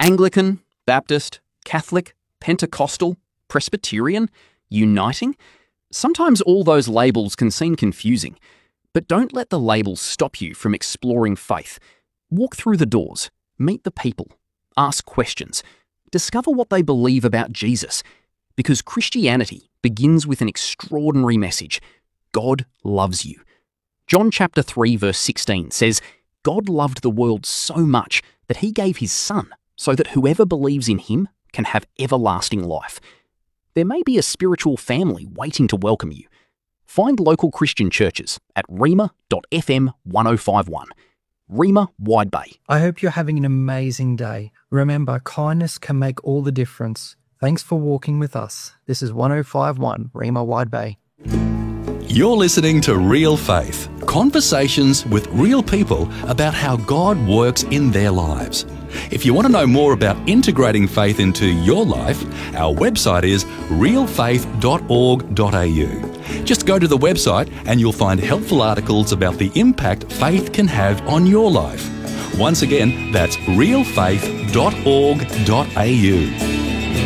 Anglican, Baptist, Catholic, Pentecostal, Presbyterian, Uniting? Sometimes all those labels can seem confusing, but don't let the labels stop you from exploring faith. Walk through the doors, meet the people, ask questions, discover what they believe about Jesus, because Christianity begins with an extraordinary message. God loves you. John chapter 3 verse 16 says, God loved the world so much that he gave his Son so that whoever believes in him can have everlasting life. There may be a spiritual family waiting to welcome you. Find local Christian churches at rhema.fm 1051. Rhema Wide Bay. I hope you're having an amazing day. Remember, kindness can make all the difference. Thanks for walking with us. This is 1051 Rhema Wide Bay. You're listening to Real Faith, conversations with real people about how God works in their lives. If you want to know more about integrating faith into your life, our website is realfaith.org.au. Just go to the website and you'll find helpful articles about the impact faith can have on your life. Once again, that's realfaith.org.au.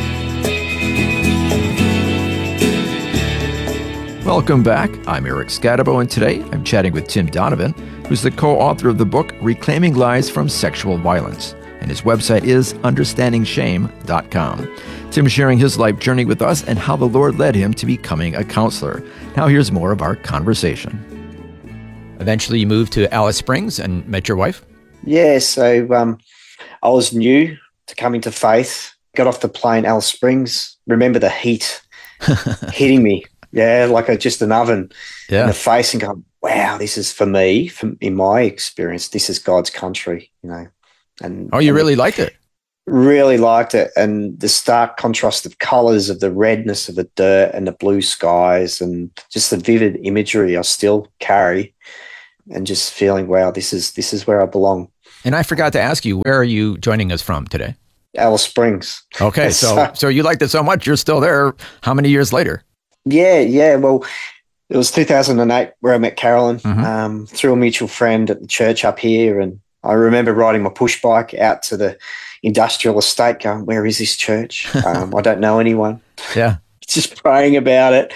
Welcome back. I'm Eric Scatabo, and today I'm chatting with Tim Donovan, who's the co-author of the book Reclaiming Lives from Sexual Violence, and his website is understandingshame.com. Tim's sharing his life journey with us and how the Lord led him to becoming a counselor. Now here's more of our conversation. Eventually you moved to Alice Springs and met your wife? Yeah, so I was new to coming to faith, got off the plane, Alice Springs, remember the heat hitting me. Yeah, like just an oven in the face, and going, wow, this is for me, in my experience, this is God's country, you know. And you really liked it? Really liked it. And the stark contrast of colours, of the redness of the dirt and the blue skies, and just the vivid imagery I still carry, and just feeling, wow, this is where I belong. And I forgot to ask you, where are you joining us from today? Alice Springs. Okay, so you liked it so much, you're still there. How many years later? Yeah. Well, it was 2008 where I met Carolyn through a mutual friend at the church up here. And I remember riding my push bike out to the industrial estate going, where is this church? I don't know anyone. Yeah. Just praying about it.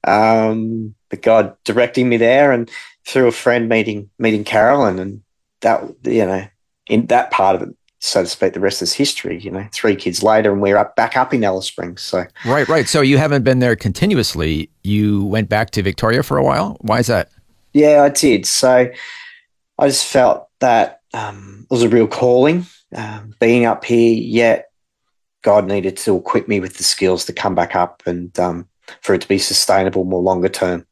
But God directing me there, and through a friend meeting Carolyn, and that, you know, in that part of it, so to speak, the rest is history, you know, 3 kids later, and we're back up in Alice Springs. So Right. So you haven't been there continuously. You went back to Victoria for a while. Why is that? Yeah, I did. So I just felt that it was a real calling being up here, yet God needed to equip me with the skills to come back up and for it to be sustainable more longer term.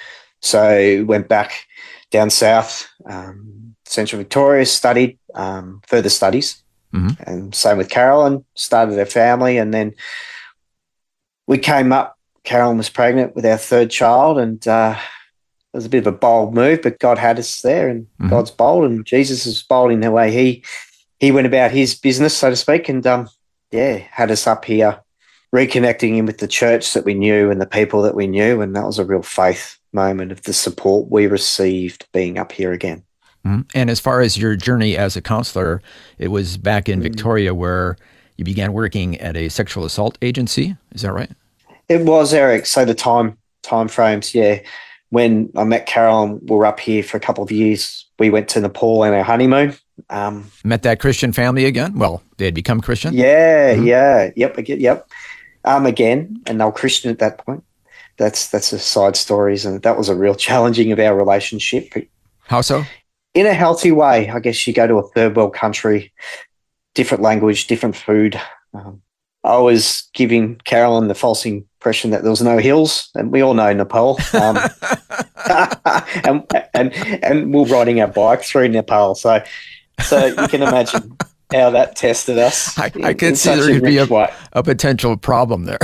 So went back down south, Central Victoria, studied further studies. And same with Carolyn, started a family, and then we came up. Carolyn was pregnant with our 3rd child, and it was a bit of a bold move, but God had us there, and God's bold, and Jesus is bold in the way he went about his business, so to speak, and had us up here, reconnecting in with the church that we knew and the people that we knew, and that was a real faith moment of the support we received being up here again. And as far as your journey as a counselor, it was back in Victoria where you began working at a sexual assault agency. Is that right? It was, Eric. So the time frames, yeah. When I met Carolyn, we were up here for a couple of years. We went to Nepal on our honeymoon. Met that Christian family again? Well, they had become Christian? Yeah. Yep. Again, and they were Christian at that point. That's a side stories, and that was a real challenging of our relationship. How so? In a healthy way. I guess you go to a third world country, different language, different food. I was giving Carolyn the false impression that there was no hills, and we all know Nepal. And we're riding our bike through Nepal. So you can imagine how that tested us. I can see there could be a potential problem there.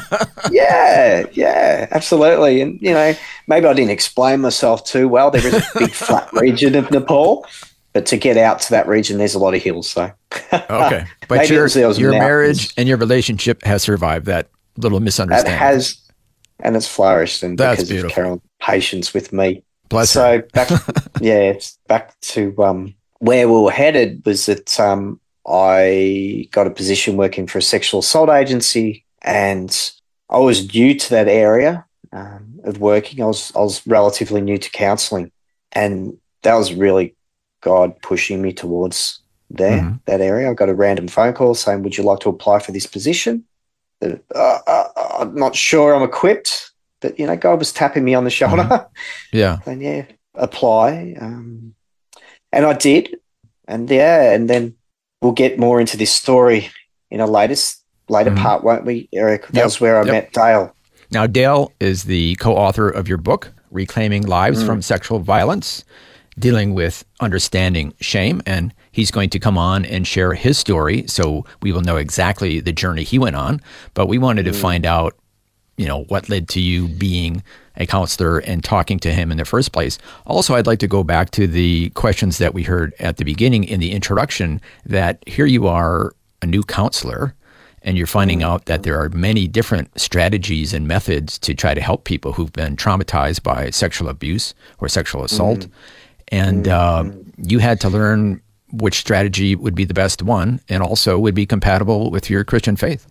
Yeah, absolutely. And, you know, maybe I didn't explain myself too well. There is a big flat region of Nepal, but to get out to that region, there's a lot of hills. So okay, but your marriage and your relationship has survived that little misunderstanding. It has, and it's flourished, and that's because beautiful. of Carol's patience with me. Bless so her. back to where we were headed was that I got a position working for a sexual assault agency, and I was new to that area of working. I was relatively new to counselling, and that was really God pushing me towards that area. I got a random phone call saying, "Would you like to apply for this position?" I'm not sure I'm equipped, but God was tapping me on the shoulder. Yeah. And yeah, apply, and I did, and then we'll get more into this story in a later part, won't we, Eric? That's where I met Dale. Now, Dale is the co-author of your book, Reclaiming Lives from Sexual Violence, dealing with understanding shame, and he's going to come on and share his story, so we will know exactly the journey he went on. But we wanted to find out, what led to you being a counselor and talking to him in the first place. Also, I'd like to go back to the questions that we heard at the beginning in the introduction, that here you are, a new counselor, and you're finding out that there are many different strategies and methods to try to help people who've been traumatized by sexual abuse or sexual assault. And you had to learn which strategy would be the best one and also would be compatible with your Christian faith.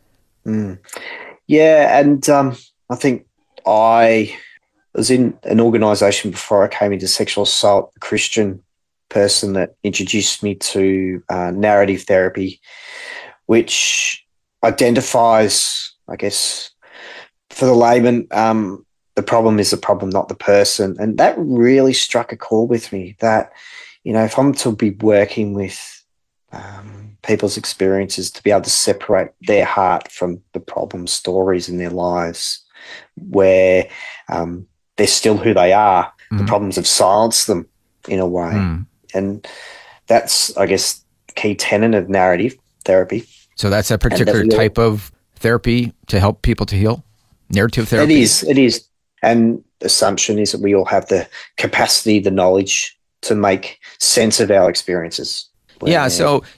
Yeah, and I think I was in an organisation before I came into sexual assault, a Christian person that introduced me to narrative therapy, which identifies, I guess, for the layman, the problem is the problem, not the person. And that really struck a chord with me, that, if I'm to be working with people's experiences, to be able to separate their heart from the problem stories in their lives where they're still who they are. The problems have silenced them in a way. And that's, I guess, the key tenet of narrative therapy. So that's a particular type of therapy to help people to heal? Narrative therapy? It is. And the assumption is that we all have the capacity, the knowledge to make sense of our experiences. Yeah, so